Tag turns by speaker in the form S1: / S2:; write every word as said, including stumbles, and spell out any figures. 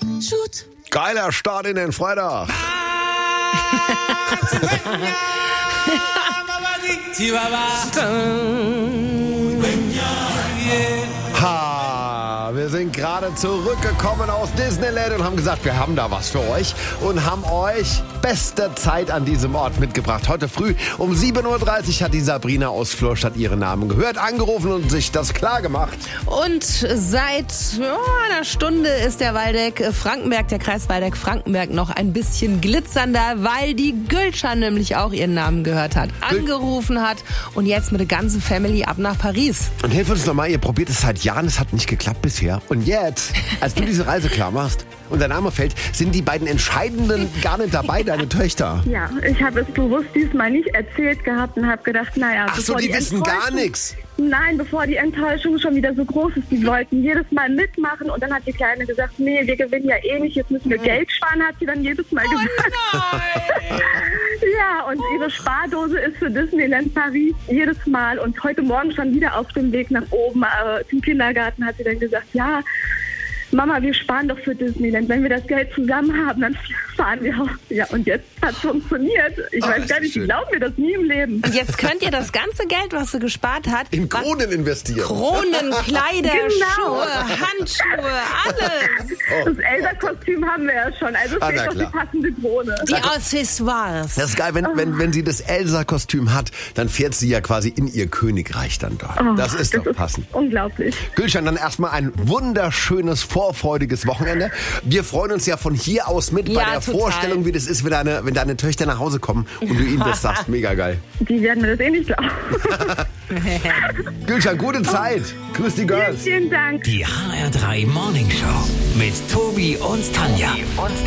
S1: Shoot.
S2: Geiler Start in den Freitag. Ha, wir sind gerade zurückgekommen aus Disneyland und haben gesagt, wir haben da was für euch und haben euch beste Zeit an diesem Ort mitgebracht. Heute früh um sieben Uhr dreißig hat die Sabrina aus Florstadt ihren Namen gehört, angerufen und sich das klar gemacht.
S3: Und seit oh, einer Stunde ist der Waldeck Frankenberg, der Kreis Waldeck-Frankenberg noch ein bisschen glitzernder, weil die Gülcan nämlich auch ihren Namen gehört hat, angerufen hat und jetzt mit der ganzen Family ab nach Paris.
S2: Und hilf uns nochmal, ihr probiert es seit Jahren, es hat nicht geklappt bisher. Und jetzt, als du diese Reise klar machst und dein Name fällt, sind die beiden Entscheidenden gar nicht dabei, deine Töchter.
S4: Ja, ich habe es bewusst diesmal nicht erzählt gehabt und habe gedacht, naja...
S2: Ach so, die, die wissen gar nichts.
S4: Nein, bevor die Enttäuschung schon wieder so groß ist, die wollten jedes Mal mitmachen und dann hat die Kleine gesagt, nee, wir gewinnen ja eh nicht, jetzt müssen wir Geld sparen, hat sie dann jedes Mal gesagt.
S3: Oh nein!
S4: Ja, und ihre Spardose ist für Disneyland Paris jedes Mal und heute Morgen schon wieder auf dem Weg nach oben äh, zum Kindergarten hat sie dann gesagt, ja, Mama, wir sparen doch für Disneyland. Wenn wir das Geld zusammen haben, dann fahren wir auch. Ja, und jetzt hat es funktioniert. Ich
S2: Ach,
S4: weiß gar nicht, ich glaube mir das nie im Leben.
S3: Und jetzt könnt ihr das ganze Geld, was sie gespart hat,
S2: In Kronen investieren.
S3: Kronen, Kleider,
S4: Genau.
S3: Schuhe, Handschuhe, alles.
S4: Das Elsa-Kostüm haben wir ja schon. Also
S2: Ah,
S4: fehlt
S2: na
S4: noch die
S2: klar.
S4: passende Krone.
S3: Die Accessoires.
S2: Das ist geil, wenn, wenn, wenn sie das Elsa-Kostüm hat, dann fährt sie ja quasi in ihr Königreich dann dort.
S4: Oh,
S2: das ist doch passend.
S4: Unglaublich.
S2: Gülcan, dann erstmal ein wunderschönes, vorfreudiges Wochenende. Wir freuen uns ja von hier aus mit bei
S3: Ja,
S2: der
S3: total.
S2: Vorstellung, wie das ist, wenn deine, wenn deine Töchter nach Hause kommen und du ihnen das sagst. Mega geil.
S4: Die werden mir das eh nicht glauben.
S2: Gülcan, gute Zeit. Grüß die Girls.
S4: Vielen Dank.
S1: Die H R drei Morning Show mit Tobi und Tanja.